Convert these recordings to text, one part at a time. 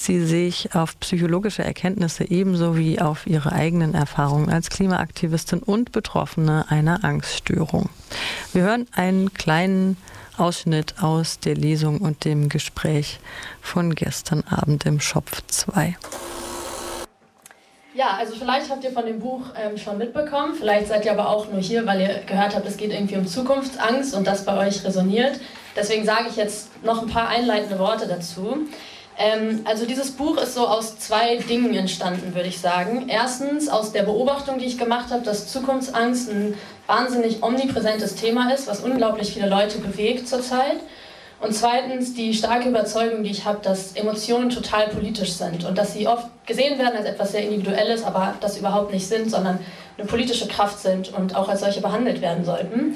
sie sich auf psychologische Erkenntnisse ebenso wie auf ihre eigenen Erfahrungen als Klimaaktivistin und Betroffene einer Angststörung. Wir hören einen kleinen Ausschnitt aus der Lesung und dem Gespräch von gestern Abend im Schopf 2. Ja, also vielleicht habt ihr von dem Buch schon mitbekommen, vielleicht seid ihr aber auch nur hier, weil ihr gehört habt, es geht irgendwie um Zukunftsangst und das bei euch resoniert. Deswegen sage ich jetzt noch ein paar einleitende Worte dazu. Also dieses Buch ist so aus 2 Dingen entstanden, würde ich sagen. Erstens aus der Beobachtung, die ich gemacht habe, dass Zukunftsangst ein wahnsinnig omnipräsentes Thema ist, was unglaublich viele Leute bewegt zurzeit. Und zweitens die starke Überzeugung, die ich habe, dass Emotionen total politisch sind und dass sie oft gesehen werden als etwas sehr Individuelles, aber das überhaupt nicht sind, sondern eine politische Kraft sind und auch als solche behandelt werden sollten.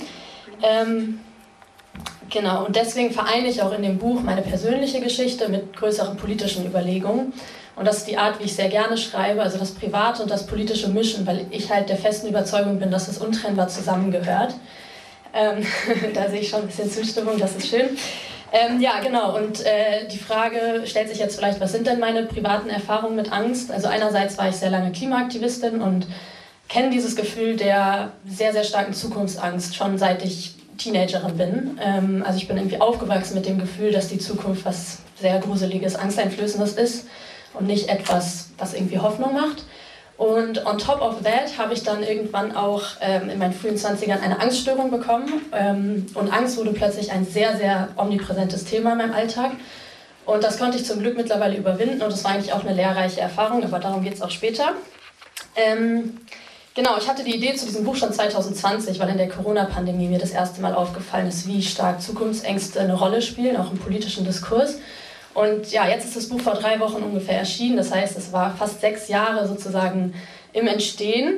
Genau, und deswegen vereine ich auch in dem Buch meine persönliche Geschichte mit größeren politischen Überlegungen. Und das ist die Art, wie ich sehr gerne schreibe, also das Private und das politische Mischen, weil ich halt der festen Überzeugung bin, dass es untrennbar zusammengehört. Da sehe ich schon ein bisschen Zustimmung, das ist schön. Ja, genau, und die Frage stellt sich jetzt vielleicht, was sind denn meine privaten Erfahrungen mit Angst? Also einerseits war ich sehr lange Klimaaktivistin und kenne dieses Gefühl der sehr, sehr starken Zukunftsangst schon seit ich Teenagerin bin. Also ich bin irgendwie aufgewachsen mit dem Gefühl, dass die Zukunft was sehr Gruseliges, Angsteinflößendes ist und nicht etwas, was irgendwie Hoffnung macht. Und on top of that habe ich dann irgendwann auch in meinen frühen 20ern eine Angststörung bekommen. Und Angst wurde plötzlich ein sehr, sehr omnipräsentes Thema in meinem Alltag. Und das konnte ich zum Glück mittlerweile überwinden und das war eigentlich auch eine lehrreiche Erfahrung, aber darum geht es auch später. Genau, ich hatte die Idee zu diesem Buch schon 2020, weil in der Corona-Pandemie mir das erste Mal aufgefallen ist, wie stark Zukunftsängste eine Rolle spielen, auch im politischen Diskurs. Und ja, jetzt ist das Buch vor 3 Wochen ungefähr erschienen, das heißt, es war fast 6 Jahre sozusagen im Entstehen.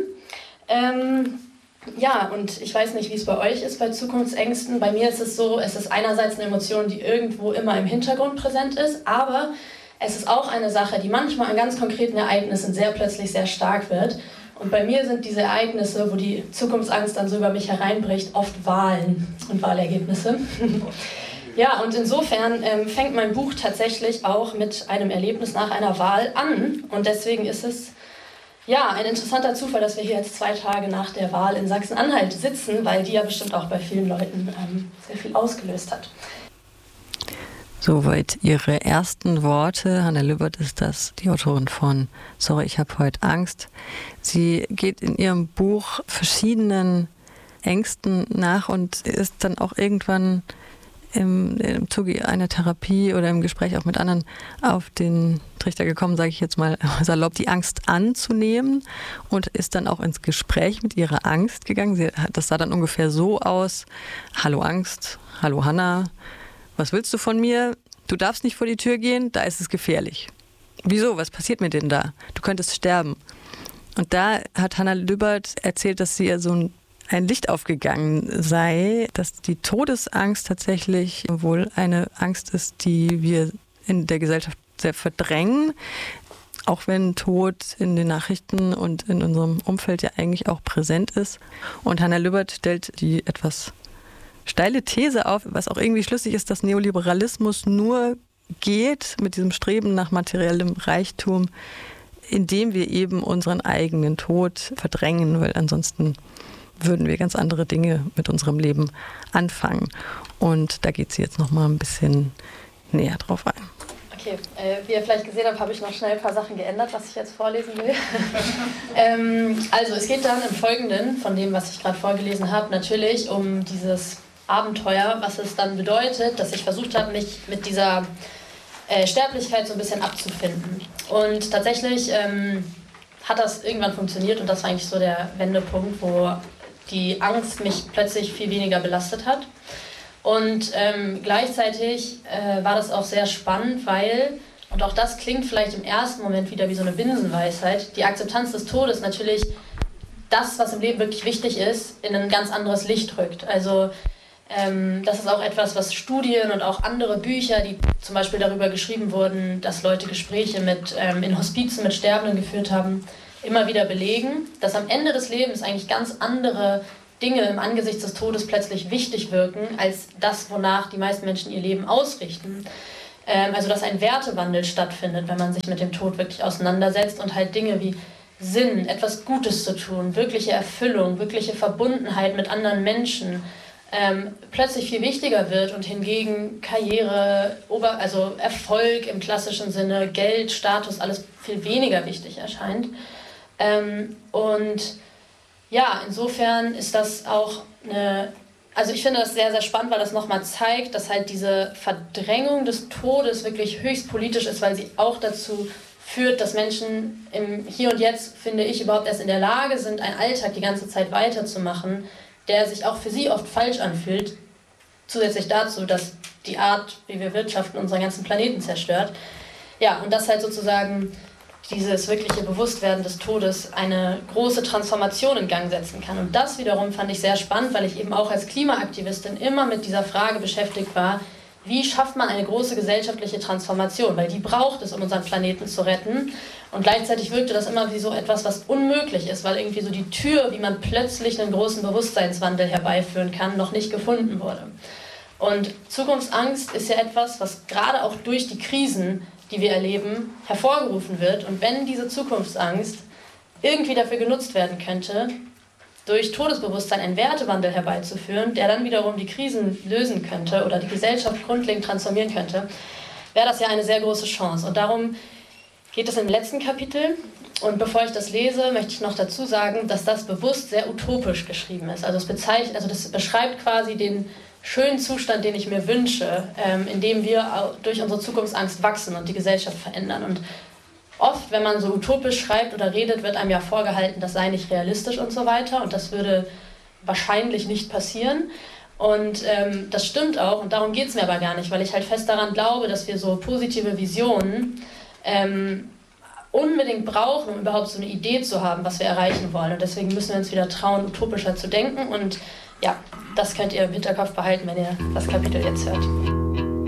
Ja, und ich weiß nicht, wie es bei euch ist bei Zukunftsängsten. Bei mir ist es so, es ist einerseits eine Emotion, die irgendwo immer im Hintergrund präsent ist, aber es ist auch eine Sache, die manchmal an ganz konkreten Ereignissen sehr plötzlich sehr stark wird. Und bei mir sind diese Ereignisse, wo die Zukunftsangst dann so über mich hereinbricht, oft Wahlen und Wahlergebnisse. Ja, und insofern fängt mein Buch tatsächlich auch mit einem Erlebnis nach einer Wahl an. Und deswegen ist es ja ein interessanter Zufall, dass wir hier jetzt 2 Tage nach der Wahl in Sachsen-Anhalt sitzen, weil die ja bestimmt auch bei vielen Leuten sehr viel ausgelöst hat. Soweit Ihre ersten Worte. Hanna Lübbert ist das, die Autorin von Sorry, ich habe heute Angst. Sie geht in ihrem Buch verschiedenen Ängsten nach und ist dann auch irgendwann im Zuge einer Therapie oder im Gespräch auch mit anderen auf den Trichter gekommen, sage ich jetzt mal salopp, die Angst anzunehmen und ist dann auch ins Gespräch mit ihrer Angst gegangen. Das sah dann ungefähr so aus: Hallo Angst, hallo Hanna, was willst du von mir? Du darfst nicht vor die Tür gehen, da ist es gefährlich. Wieso? Was passiert mir denn da? Du könntest sterben. Und da hat Hanna Lübbert erzählt, dass sie ja so ein Licht aufgegangen sei, dass die Todesangst tatsächlich wohl eine Angst ist, die wir in der Gesellschaft sehr verdrängen, auch wenn Tod in den Nachrichten und in unserem Umfeld ja eigentlich auch präsent ist. Und Hanna Lübbert stellt die etwas steile These auf, was auch irgendwie schlüssig ist, dass Neoliberalismus nur geht mit diesem Streben nach materiellem Reichtum, indem wir eben unseren eigenen Tod verdrängen, weil ansonsten würden wir ganz andere Dinge mit unserem Leben anfangen. Und da geht sie jetzt noch mal ein bisschen näher drauf ein. Okay, wie ihr vielleicht gesehen habt, habe ich noch schnell ein paar Sachen geändert, was ich jetzt vorlesen will. Also es geht dann im Folgenden, von dem, was ich gerade vorgelesen habe, natürlich um dieses Abenteuer, was es dann bedeutet, dass ich versucht habe, mich mit dieser Sterblichkeit so ein bisschen abzufinden. Und tatsächlich hat das irgendwann funktioniert und das war eigentlich so der Wendepunkt, wo die Angst mich plötzlich viel weniger belastet hat. Und gleichzeitig war das auch sehr spannend, weil, und auch das klingt vielleicht im ersten Moment wieder wie so eine Binsenweisheit, die Akzeptanz des Todes natürlich das, was im Leben wirklich wichtig ist, in ein ganz anderes Licht rückt. Also das ist auch etwas, was Studien und auch andere Bücher, die zum Beispiel darüber geschrieben wurden, dass Leute Gespräche in Hospizen mit Sterbenden geführt haben, immer wieder belegen, dass am Ende des Lebens eigentlich ganz andere Dinge im Angesicht des Todes plötzlich wichtig wirken, als das, wonach die meisten Menschen ihr Leben ausrichten. Also dass ein Wertewandel stattfindet, wenn man sich mit dem Tod wirklich auseinandersetzt und halt Dinge wie Sinn, etwas Gutes zu tun, wirkliche Erfüllung, wirkliche Verbundenheit mit anderen Menschen plötzlich viel wichtiger wird und hingegen Karriere, also Erfolg im klassischen Sinne, Geld, Status, alles viel weniger wichtig erscheint. Und ja, insofern ist das auch also ich finde das sehr, sehr spannend, weil das nochmal zeigt, dass halt diese Verdrängung des Todes wirklich höchst politisch ist, weil sie auch dazu führt, dass Menschen im Hier und Jetzt, finde ich, überhaupt erst in der Lage sind, einen Alltag die ganze Zeit weiterzumachen, der sich auch für sie oft falsch anfühlt, zusätzlich dazu, dass die Art, wie wir wirtschaften, unseren ganzen Planeten zerstört. Ja, und das halt sozusagen dieses wirkliche Bewusstwerden des Todes eine große Transformation in Gang setzen kann. Und das wiederum fand ich sehr spannend, weil ich eben auch als Klimaaktivistin immer mit dieser Frage beschäftigt war, wie schafft man eine große gesellschaftliche Transformation? Weil die braucht es, um unseren Planeten zu retten. Und gleichzeitig wirkte das immer wie so etwas, was unmöglich ist, weil irgendwie so die Tür, wie man plötzlich einen großen Bewusstseinswandel herbeiführen kann, noch nicht gefunden wurde. Und Zukunftsangst ist ja etwas, was gerade auch durch die Krisen, die wir erleben, hervorgerufen wird. Und wenn diese Zukunftsangst irgendwie dafür genutzt werden könnte, durch Todesbewusstsein einen Wertewandel herbeizuführen, der dann wiederum die Krisen lösen könnte oder die Gesellschaft grundlegend transformieren könnte, wäre das ja eine sehr große Chance. Und darum geht es im letzten Kapitel. Und bevor ich das lese, möchte ich noch dazu sagen, dass das bewusst sehr utopisch geschrieben ist. Also das beschreibt quasi den schönen Zustand, den ich mir wünsche, in dem wir durch unsere Zukunftsangst wachsen und die Gesellschaft verändern. Und oft, wenn man so utopisch schreibt oder redet, wird einem ja vorgehalten, das sei nicht realistisch und so weiter. Und das würde wahrscheinlich nicht passieren. Und das stimmt auch. Und darum geht es mir aber gar nicht, weil ich halt fest daran glaube, dass wir so positive Visionen unbedingt brauchen, um überhaupt so eine Idee zu haben, was wir erreichen wollen. Und deswegen müssen wir uns wieder trauen, utopischer zu denken. Und ja, das könnt ihr im Hinterkopf behalten, wenn ihr das Kapitel jetzt hört.